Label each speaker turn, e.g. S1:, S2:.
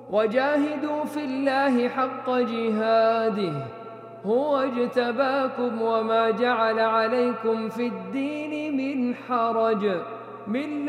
S1: وجاهدوا في الله حق جهاده هو اجتباكم وما جعل عليكم في الدين من حرج